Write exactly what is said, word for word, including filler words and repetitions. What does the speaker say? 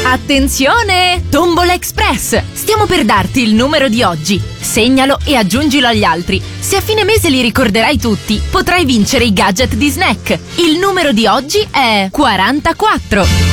Attenzione! Tombola Express! Stiamo per darti il numero di oggi. Segnalo e aggiungilo agli altri. Se a fine mese li ricorderai tutti, potrai vincere i gadget di Snack. Il numero di oggi è quarantaquattro.